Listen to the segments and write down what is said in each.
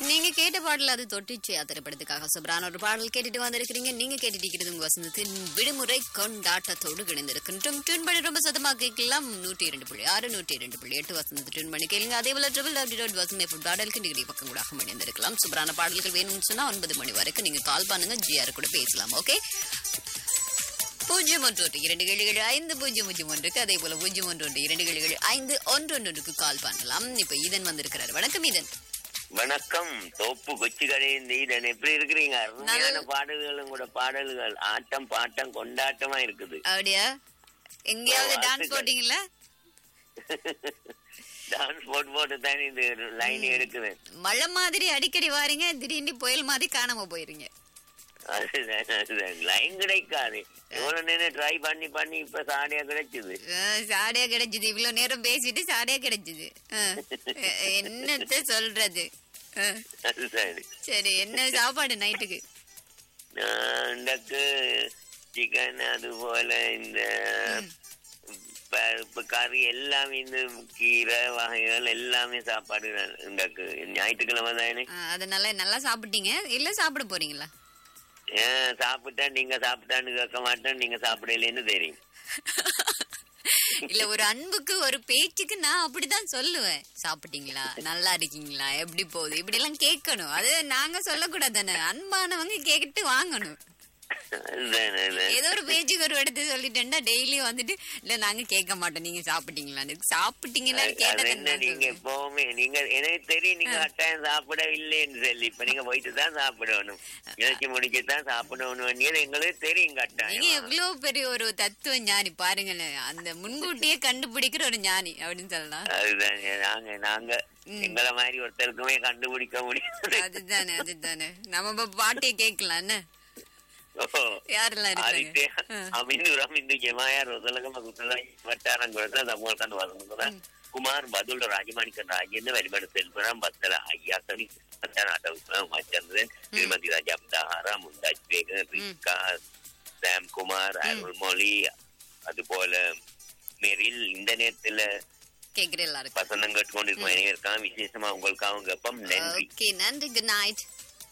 நீங்க கேட்ட பாடல் அது தொட்டிச்சு திரைப்படத்துக்காக சூப்பரான ஒரு பாடல் கேட்டுட்டு வந்திருக்கீங்க. நீங்க கேட்டுட்டு இருக்கிறது உங்க வசந்தத்தின் விடுமுறை கொண்டாட்டத்தோடு இணைந்திருக்கின்றோம். டியூன் பண்ணி ரொம்ப சத்தமா கேட்கலாம். 102.6 102.8 வசந்தத்தை டியூன் பண்ணி கேளுங்க. அதே போல www.vasanthfm.com டிகிரி பக்கம் கூட இணைந்திருக்கலாம். சூப்பரான பாடல்கள் வேணும்னு சொன்னா 9 மணி வரைக்கும் நீங்க கால் பண்ணுங்க. ஜிஆர் கூட பேசலாம். ஓகே, 0127500 அதே போல 0122500 கால் பண்ணலாம். இப்ப ஈதன் வந்திருக்கிறாரு. வணக்கம் ஈதன். வணக்கம். தோப்பு கொச்சிக்கடையின் ஈதன், எப்படி இருக்கிறீங்க? அருமையான பாடல்களும் கூட பாடல்கள், ஆட்டம் பாட்டம் கொண்டாட்டமா இருக்குது. அப்படியா? எங்கேயாவது டான்ஸ் போட்டீங்களா? டான்ஸ் போட்டு தானே இந்த லைன் எடுக்குது. மழை மாதிரி அடிக்கடி வாரீங்க, திடீர்னு புயல் மாதிரி காணாம போயிருங்க. லைன் கிடைக்காது. எவ்வளவு நேரம் ட்ரை பண்ணி இப்ப சாடியா கிடைச்சது. சாடியா கிடைச்சது. இவ்வளவு நேரம் பேசிட்டு சாடியா கிடைச்சது. என்னத்த சொல்றது? சரி, என்ன சாப்பாடு நைட்டுக்கு? சிக்கன், அது போல இந்த பருப்பு கறி எல்லாமே, இந்த கீரை வகைகள் எல்லாமே சாப்பாடு ஞாயிற்றுக்கிழமை தானே. அதனால நல்லா சாப்பிட்டீங்க இல்ல சாப்பிட போறீங்களா? சாப்பிட்டா நீங்க சாப்பிட்டான்னு கேட்க மாட்டேன், நீங்க சாப்பிடலன்னு தெரியும். இல்ல, ஒரு அன்புக்கு ஒரு பேச்சுக்கு நான் அப்படிதான் சொல்லுவேன். சாப்பிட்டீங்களா, நல்லா இருக்கீங்களா, எப்படி போகுது, இப்படி எல்லாம் கேட்கணும். அது நாங்க சொல்லக்கூடாது தானே, அன்பானவங்க கேட்டு வாங்கணும். ஏதோ ஒரு பேச்சுக்கு ஒரு இடத்த சொல்லிட்டேன்னா டெய்லி வந்துட்டு இல்ல நாங்க கேட்க மாட்டோம், நீங்க சாப்பிட்டீங்களான்னு. சாப்பிட்டீங்களா கேட்டா நீங்க எப்பவுமே நீங்க எனக்கு தெரியும், நீங்க கட்டாயம் சாப்பிட இல்லைன்னு சொல்லி இப்ப நீங்க போயிட்டு தான் சாப்பிடணும், இறைச்சி முடிச்சுதான் சாப்பிடணும் எங்களுக்கு தெரியும். கட்டாயம் நீங்க எவ்வளவு பெரிய ஒரு தத்துவ ஞானி பாருங்களேன், அந்த முன்கூட்டியே கண்டுபிடிக்கிற ஒரு ஞானி அப்படின்னு சொல்லலாம். அதுதான் நாங்க எங்களை மாதிரி ஒருத்தருக்குமே கண்டுபிடிக்க முடியாது. அதுதானே நம்ம பாட்டியை கேட்கலாம். என்ன కుమార్ బదులు రాజమాణిక రాజేంద్ర వెలిబడి తెలుపురం బత్తల అయ్యాసరి చంద్రన్ శ్రీమతి రాజాబ్దాహార ముందాజ్ బేగం రికా சாம் குமார் அருள்மொழி அதுபோல மெரில் இந்த நேரத்துல வசந்தம் கேட்டுக்கொண்டிருக்கோம். அனைவருக்காக விசேஷமா உங்களுக்காக கப்பம் நன்றி. நன்றி. Good night.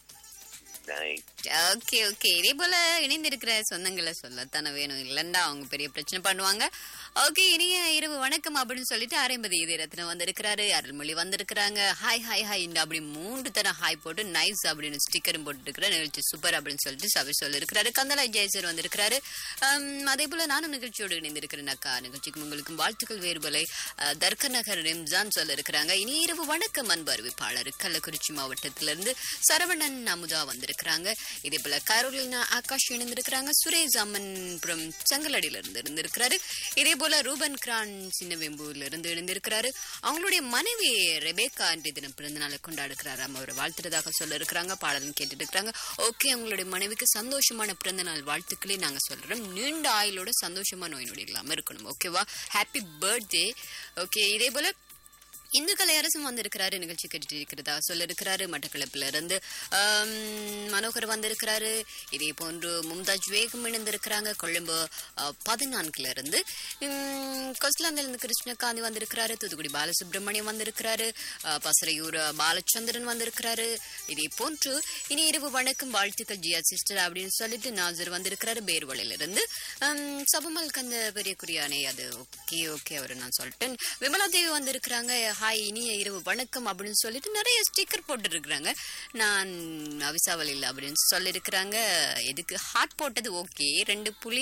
ஓகே ஓகே, இதே போல இணைந்திருக்கிற சொந்தங்களை சொல்லத்தானே வேணும், இல்லண்டா அவங்க பெரிய பிரச்சனை பண்ணுவாங்க. ஓகே, இனிய இரவு வணக்கம் அப்படின்னு சொல்லிட்டு 60 இதயரத்னம் வந்திருக்கிறாரு, அருள்மொழி வந்திருக்கிறாங்க. ஹாய் ஹாய் ஹாய் அப்படி 3 தரம் ஹாய் போட்டு நைஸ் அப்படின்னு ஸ்டிக்கரும் போட்டு இருக்கிற நிகழ்ச்சி சூப்பர் அப்படின்னு சொல்லிட்டு சபை சொல்லிருக்கிறாரு. கந்தலா ஜெயசர் வந்திருக்கிறாரு. அதே போல நானும் நிகழ்ச்சியோடு இணைந்திருக்கிறேன் அக்கா. நிகழ்ச்சிக்கு உங்களுக்கும் வாழ்த்துக்கள் வேறுபலை. தர்க்க நகர் ரிம்ஜான் சொல்ல இருக்கிறாங்க. இனிய இரவு வணக்கம் அன்பு அறிவிப்பாளர் கள்ளக்குறிச்சி மாவட்டத்திலிருந்து சரவணன் அமுதா வந்திருக்கிறாங்க. இதே போல கரோலினா ஆகாஷ் இணைந்திருக்கிறாங்க. சுரேஷ் அம்மன்புரம் செங்கலடியில இருந்து இருந்திருக்கிறாரு. இதே போல ரூபன் கிரான் சின்னவெம்பூர்ல இருந்து இணைந்திருக்கிறாரு. அவங்களுடைய மனைவி ரெபேக்கா இன்றைய தினம் பிறந்த நாளை கொண்டாடுக்கிறாரு. அவர் வாழ்த்துறதாக சொல்ல இருக்கிறாங்க. பாடலும் கேட்டுட்டு இருக்கிறாங்க. ஓகே, அவங்களுடைய மனைவிக்கு சந்தோஷமான பிறந்த நாள் வாழ்த்துக்களே நாங்க சொல்றோம். நீண்ட ஆயுளோட சந்தோஷமா நோய் நொடி இல்லாம இருக்கணும். ஓகேவா? Happy birthday. ஓகே, இதே போல இந்து கலை அரசும் வந்திருக்கிறாரு. நிகழ்ச்சி கேட்டுட்டு இருக்கிறதா சொல்ல இருக்கிறாரு. மட்டக்களப்பில இருந்து மனோகர் வந்திருக்கிறாரு. இதே போன்று மும்தாஜ் வேகம் இணைந்திருக்கிறாங்க. கொழும்பு 14 இருந்து கொஸ்லாந்தில இருந்து கிருஷ்ணகாந்தி வந்திருக்கிறாரு. தூத்துக்குடி பாலசுப்ரமணியம் வந்திருக்கிறாரு. பசரையூர் பாலச்சந்திரன் வந்திருக்கிறாரு. இதே போன்று இனி இரவு வணக்கம் வாழ்த்துக்கள் ஜியா சிஸ்டர் அப்படின்னு சொல்லிட்டு நாசர் வந்திருக்கிறாரு. பேர்வளையில இருந்து சபமல் கந்த பெரிய குறியானே. அது ஓகே ஓகே, அவரு நான் சொல்லிட்டேன். விமலா தேவி வந்திருக்கிறாங்க. ஹாய், இனிய இரவு வணக்கம் அப்படின்னு சொல்லிட்டு நிறைய ஸ்டிக்கர் போட்டு இருக்கிறாங்க. நான் அவிசாவல் இல்லை அப்படின்னு சொல்லியிருக்கிறாங்க. எதுக்கு ஹார்ட் போட்டது? ஓகே, 2 புலி